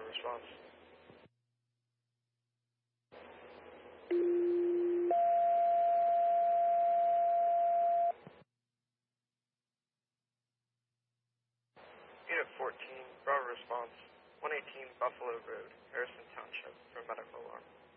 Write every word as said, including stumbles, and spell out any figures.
response. Unit fourteen, Bravo response, one eighteen Buffalo Road, Harrison Township, for medical alarm.